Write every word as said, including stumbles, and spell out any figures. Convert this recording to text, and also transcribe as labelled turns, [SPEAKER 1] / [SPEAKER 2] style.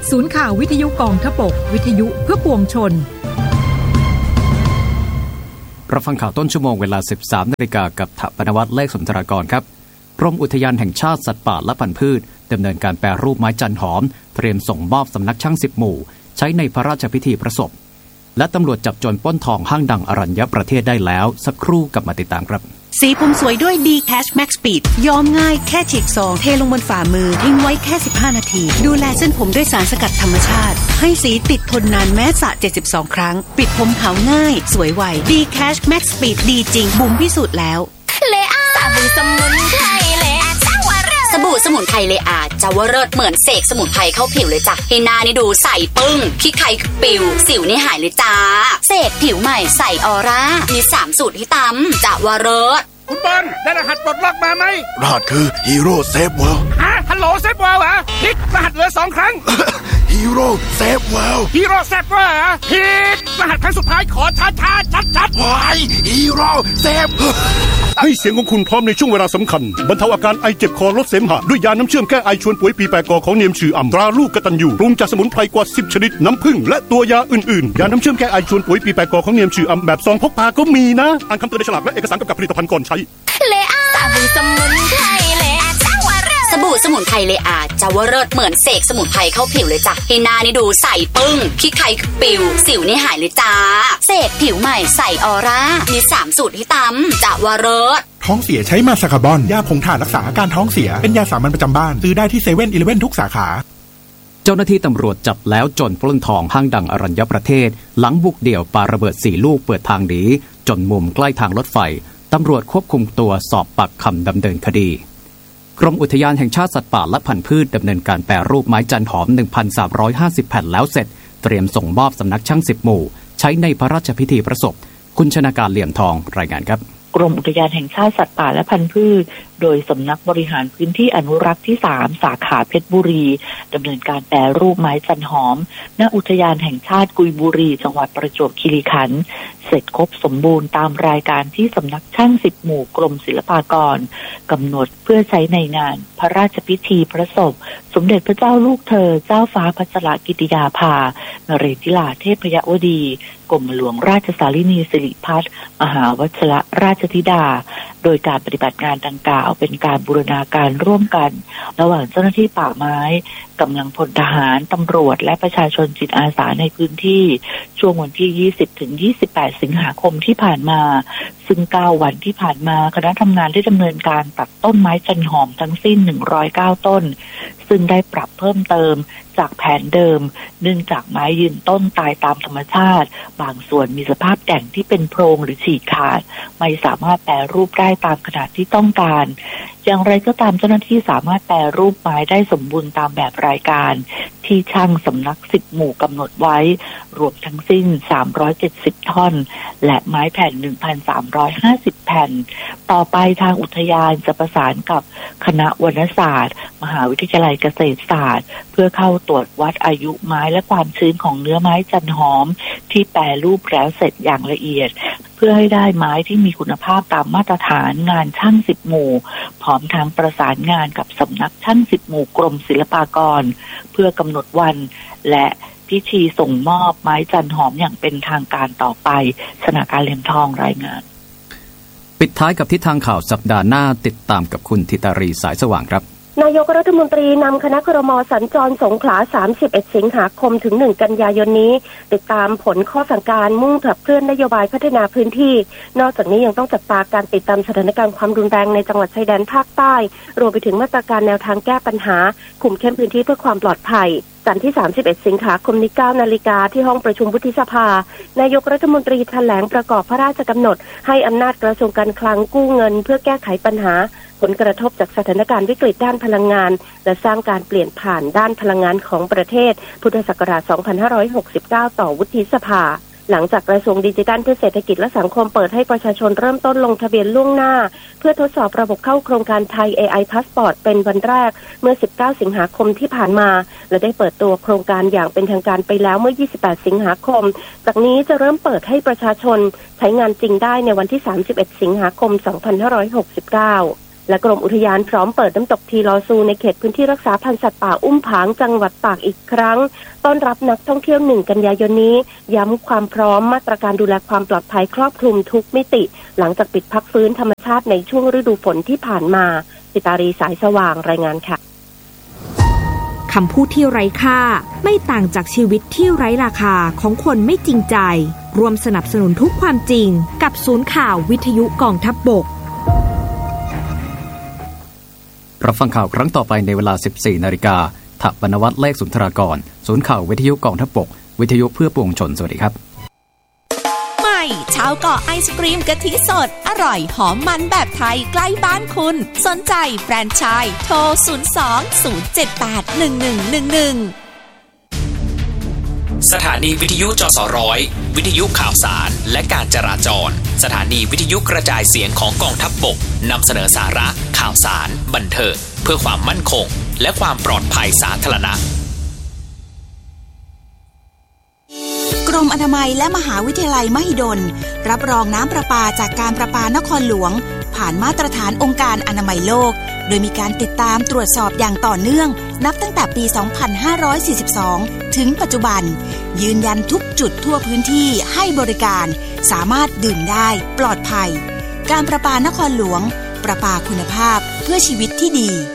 [SPEAKER 1] ศูนย์ข่าววิทยุกองทพบกวิทยุเพื่อปวงชน
[SPEAKER 2] รับฟังข่าวต้นชั่วโมงเวลา สิบสามนาฬิกา กับถปนวัฒน์เลขสุนทรากรครับกรมอุทยานแห่งชาติสัตว์ป่าและพันธุ์พืชดำเนินการแปรรูปไม้จันหอมเตรียมส่งมอบสำนักช่างสิบหมู่ใช้ในพระราชพิธีประสบและตำรวจจับโจรปล้นทองห้างดังอรัญญประเทศได้แล้วสักครู่กลับมาติดตามครับ
[SPEAKER 3] สีผมสวยด้วย D Cash Max Speed ย้อมง่ายแค่ฉีกซองเทลงบนฝ่ามือทิ้งไว้แค่สิบห้านาทีดูแลเส้นผมด้วยสารสกัดธรรมชาติให้สีติดทนนานแม้สระเจ็ดสิบสองครั้งปิดผมขาวง่ายสวยไว D Cash Max Speed ดีจริงบุ๋มพิสูจน์แล้ว
[SPEAKER 4] เลอาสบู่สมุนไพรเลอาเจ้าวรสสบู่สมุนไพรเลอาเจ้าวรสเหมือนเสกสมุนไพรเข้าผิวเลยจ้ะให้หน้านี่ดูใสปึ้งขี้ไข่ปิวสิวนี่หายเลยจ้าเสกผิวใหม่ใสออร่ามีสามสูตรที่ตำเจ้าวรส
[SPEAKER 5] คุณบอลได้รหัสปลดล็อกมาไหม
[SPEAKER 6] รหัสคือฮีโร่เซฟเวิลด์
[SPEAKER 5] ฮะฮัลโหลเซฟเวิลด์เหรอพลิกรหัสเหลือสองครั้ง
[SPEAKER 6] ฮีโร่เซฟเวิลด์
[SPEAKER 5] ฮีโร่เซฟเวิลด์เหรอพลิกรหัสครั้งสุดท้ายขอช้าช้าชัดชัด
[SPEAKER 6] วายฮีโร่เซฟ
[SPEAKER 7] ให้เสียงของคุณพร้อมในช่วงเวลาสำคัญบรรเทาอาการไอเจ็บคอลดเสมหะด้วยยาน้ำเชื่อมแก้ไอชวนป่วยปีแปรกอของเนียมชื่ออ่ำตราลูกกตัญญูปรุงจากสมุนไพรกว่าสิบชนิดน้ำผึ้งและตัวยาอื่นๆยาน้ำเชื่อมแก้ไอชวนป่วยปีแปรกอของเนียมชื่ออ่ำแบบซองพกพาก็มีนะอ่านคำเตือนในฉลากและเอกสารกำกับผลิตภัณฑ์ก่อนใช้
[SPEAKER 4] เลอาสบู่สมุนไพรเลอาเจ้าวรสสบู่สมุนไพรเลอาเจ้าวรสเหมือนเสกสมุนไพรเข้าผิวเลยจ้ะให้หน้านี่ดูใสปึ้งขี้ไข่ปิวสิวนี่หายเลยจ้าเสกผิวใหม่ใสออร่ามีสามสูตรที่ตำเจ้าวรส
[SPEAKER 8] ท้องเสียใช้มาซาคาบอนยาผงถ่านรักษาอาการท้องเสียเป็นยาสามัญประจำบ้านซื้อได้ที่เซเว่นอีเลฟเว่นทุกสาขา
[SPEAKER 2] เจ้าหน้าที่ตำรวจจับแล้วโจรปล้นทองห้างดังอรัญญประเทศหลังบุกเดี่ยวปาระเบิดสี่ลูกเปิดทางหนีจนมุมใกล้ทางรถไฟตำรวจควบคุมตัวสอบปากคำดำเนินคดีกรมอุทยานแห่งชาติสัตว์ป่าและพันธุ์พืชดำเนินการแปรรูปไม้จันหอม หนึ่งพันสามร้อยห้าสิบ แผ่นแล้วเสร็จเตรียมส่งมอบสำนักช่างสิบหมู่ใช้ในพระราชพิธีประสบคุณชนาการเหลี่ยมทองรายงานครับ
[SPEAKER 9] กรมอุทยานแห่งชาติสัตว์ป่าและพันธุ์พืชโดยสำนักบริหารพื้นที่อนุรักษ์ที่สามสาขาเพชรบุรีดำเนินการแปรรูปไม้จันหอมณอุทยานแห่งชาติกุยบุรีจังหวัดประจวบคีรีขันธ์เสร็จครบสมบูรณ์ตามรายการที่สำนักช่างสิบหมู่กรมศิลปากรกำหนดเพื่อใช้ในงานพระราชพิธีประสบสมเด็จพระเจ้าลูกเธอเจ้าฟ้าพัชรกิติยาภานเรศธิราเทพยวดีกรมหลวงราชสารินีสิริพัฒน์มหาวชิรราชธิดาโดยการปฏิบัติงานดังกล่าวเป็นการบูรณาการร่วมกันระหว่างเจ้าหน้าที่ป่าไม้กำลังพลทหารตำรวจและประชาชนจิตอาสาในพื้นที่ช่วงวันที่ยี่สิบถึงยี่สิบแปดสิงหาคมที่ผ่านมาซึ่งเก้าวันที่ผ่านมาคณะทำงานได้ดำเนินการตัดต้นไม้จันหอมทั้งสิ้นหนึ่งร้อยเก้าต้นซึ่งได้ปรับเพิ่มเติมจากแผนเดิมเนื่องจากไม้ยืนต้นตายตามธรรมชาติบางส่วนมีสภาพแก่งที่เป็นโพรงหรือฉีกขาดไม่สามารถแปรรูปได้ตามขนาดที่ต้องการอย่างไรก็ตามเจ้าหน้าที่สามารถแปรรูปไม้ได้สมบูรณ์ตามแบบรายการที่ช่างสำนักสิบหมู่กำหนดไว้รวมทั้งสิ้นสามร้อยเจ็ดสิบท่อนและไม้แผ่น หนึ่งพันสามร้อยห้าสิบ แผ่นต่อไปทางอุทยานจะประสานกับคณะวรรณศาสตร์มหาวิทยาลัยเกษตรศาสตร์เพื่อเข้าตรวจวัดอายุไม้และความชื้นของเนื้อไม้จันหอมที่แปรรูปแล้วเสร็จอย่างละเอียดเพื่อให้ได้ไม้ที่มีคุณภาพตามมาตรฐานงานช่างสิบหมู่พร้อมทั้งประสานงานกับสำนักช่างสิบหมู่กรมศิลปากรเพื่อกำหนดวันและพิธีส่งมอบไม้จันหอมอย่างเป็นทางการต่อไปชนาการเหลี่ยมทองรายงาน
[SPEAKER 2] ปิดท้ายกับทิศทางข่าวสัปดาห์หน้าติดตามกับคุณธิตารีสายสว่างครับ
[SPEAKER 10] นายกรัฐมนตรีนำคณะครม.สัญจรสงขลาสามสิบเอ็ดสิงหาคมถึงหนึ่งกันยายนนี้ติดตามผลข้อสั่งการมุ่งขับเคลื่อนนโยบายพัฒนาพื้นที่นอกจากนี้ยังต้องจับตาการติดตามสถานการณ์ความรุนแรงในจังหวัดชายแดนภาคใต้รวมไปถึงมาตรการแนวทางแก้ปัญหาคุมเข้มพื้นที่เพื่อความปลอดภัยจันทร์ที่สามสิบเอ็ดสิงหาคมนี้เก้านาฬิกาที่ห้องประชุมวุฒิสภานายกรัฐมนตรีแถลงประกอบพระราชกำหนดให้อำนาจกระทรวงการคลังกู้เงินเพื่อแก้ไขปัญหาผลกระทบจากสถานการณ์วิกฤตด้านพลังงานและสร้างการเปลี่ยนผ่านด้านพลังงานของประเทศพุทธศักราชสองพันห้าร้อยหกสิบเก้าต่อวุฒิสภาหลังจากกระทรวงดิจิทัลเพื่อเศรษฐกิจและสังคมเปิดให้ประชาชนเริ่มต้นลงทะเบียนล่วงหน้าเพื่อทดสอบระบบเข้าโครงการไทย เอ ไอ Passport เป็นวันแรกเมื่อสิบเก้าสิงหาคมที่ผ่านมาและได้เปิดตัวโครงการอย่างเป็นทางการไปแล้วเมื่อยี่สิบแปดสิงหาคมจากนี้จะเริ่มเปิดให้ประชาชนใช้งานจริงได้ในวันที่สามสิบเอ็ดสิงหาคมสองพันห้าร้อยหกสิบเก้าและกรมอุทยานพร้อมเปิดน้ำตกทีลอซูในเขตพื้นที่รักษาพันธุ์สัตว์ป่าอุ้มผางจังหวัดตากอีกครั้งต้อนรับนักท่องเที่ยวหนึ่งกันยายนนี้ย้ำความพร้อมมาตรการดูแลความปลอดภัยครอบคลุมทุกมิติหลังจากปิดพักฟื้นธรรมชาติในช่วงฤดูฝนที่ผ่านมาสิตารีสายสว่างรายงานค่ะ
[SPEAKER 1] คำพูดที่ไร้ค่าไม่ต่างจากชีวิตที่ไร้ราคาของคนไม่จริงใจรวมสนับสนุนทุกความจริงกับศูนย์ข่าววิทยุกองทัพบก
[SPEAKER 2] รับฟังข่าวครั้งต่อไปในเวลา สิบสี่นาฬิกา ถบรรณวัฒน์เลขสุนทรากรศูนย์ข่าววิทยุกองทัพบกวิทยุเพื่อปวงชนสวัสดีครับ
[SPEAKER 11] ใหม่ชาวเกาะไอศกรีมกะทิสดอร่อยหอมมันแบบไทยใกล้บ้านคุณสนใจแฟรนไชส์โทรศูนย์ สอง ศูนย์ เจ็ด แปด หนึ่ง หนึ่ง หนึ่ง หนึ่ง
[SPEAKER 12] สถานีวิทยุจสร้อยวิทยุข่าวสารและการจราจรสถานีวิทยุกระจายเสียงของกองทัพบกนำเสนอสาระข่าวสารบันเทิงเพื่อความมั่นคงและความปลอดภัยสาธารณะ
[SPEAKER 11] กรมอนามัยและมหาวิทยาลัยมหิดลรับรองน้ำประปาจากการประปานครหลวงผ่านมาตรฐานองค์การอนามัยโลกโดยมีการติดตามตรวจสอบอย่างต่อเนื่องนับตั้งแต่ปี สองพันห้าร้อยสี่สิบสอง ถึงปัจจุบันยืนยันทุกจุดทั่วพื้นที่ให้บริการสามารถดื่มได้ปลอดภัยการประปานครหลวงประปาคุณภาพเพื่อชีวิตที่ดี